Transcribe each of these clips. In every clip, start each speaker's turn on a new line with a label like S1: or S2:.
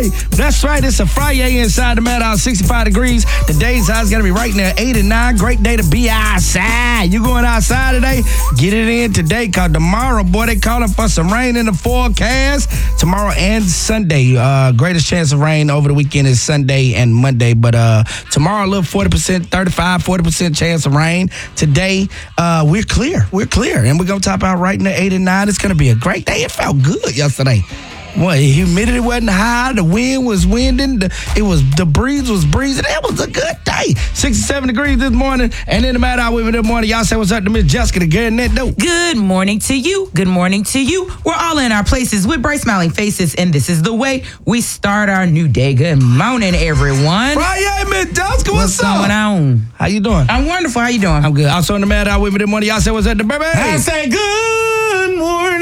S1: That's right. It's a Friday inside the Madhouse, 65 degrees. Today's high's going to be right now, 89. Great day to be outside. You going outside today? Get it in today, because tomorrow, boy, they calling for some rain in the forecast. Tomorrow and Sunday. Greatest chance of rain over the weekend is Sunday and Monday. But tomorrow, a little 40%, 35, 40% chance of rain. Today, we're clear. We're clear. And we're going to top out right in the 89. It's going to be a great day. It felt good yesterday. Well, humidity wasn't high. The wind was winding. The breeze was breezing. It was a good day. 67 degrees this morning. And in the Madhouse with me this morning, y'all say what's up to Miss Jessica, the girl in that dope.
S2: Good morning to you. Good morning to you. We're all in our places with bright smiling faces, and this is the way we start our new day. Good morning, everyone.
S1: Friday, Miss Jessica, what's up?
S2: Going on?
S1: How you doing?
S2: I'm wonderful. How you doing?
S1: I'm good. Also in the Madhouse with me this morning, y'all say what's up to baby.
S3: I say good morning.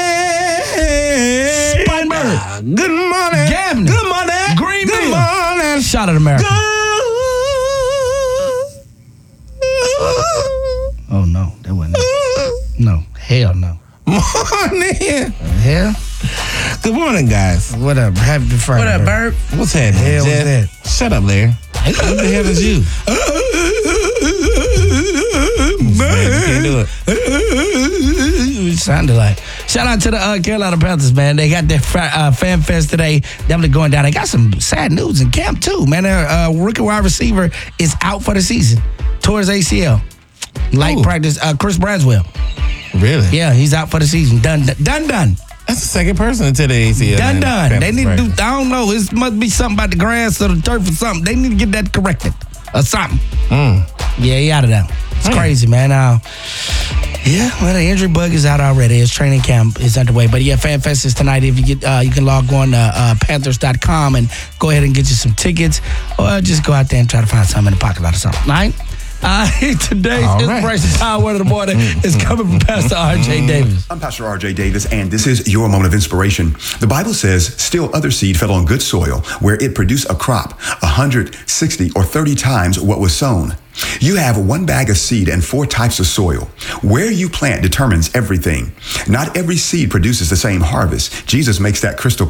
S1: Spotbird.
S3: Good morning.
S1: Gavin.
S3: Good morning.
S1: Greenville.
S3: Good morning.
S1: Shout out America. Oh, no. That wasn't it. No. Hell no.
S3: Morning.
S1: Hell?
S3: Good morning, guys.
S1: What up? Happy Friday.
S2: What up, Bert?
S3: What's happening?
S1: Hell was
S3: Jeff?
S1: that?
S3: Shut up, Larry. What the hell is you? Man, you can't do it.
S1: It sounded like. Shout out to the Carolina Panthers, man. They got their fan fest today. Definitely going down. They got some sad news in camp, too, man. Their rookie wide receiver is out for the season. Tore his ACL. Light practice. Chris Braswell.
S3: Really?
S1: Yeah, he's out for the season. Done.
S3: That's the second person to the ACL.
S1: Done. They need to do, I don't know. It must be something about the grass or the turf or something. They need to get that corrected or something. Yeah, he out of there. It's crazy, man. Yeah, well, the injury bug is out already. His training camp is underway. But yeah, Fan Fest is tonight. If you get, you can log on to Panthers.com and go ahead and get you some tickets, or just go out there and try to find something in the parking lot or something. All right? Today's Inspiration Time Word of the Morning is coming from Pastor R.J. Davis.
S4: I'm Pastor R.J. Davis, and this is your moment of inspiration. The Bible says, still other seed fell on good soil, where it produced a crop 100, 60, or 30 times what was sown. You have one bag of seed and 4 types of soil. Where you plant determines everything. Not every seed produces the same harvest. Jesus makes that crystal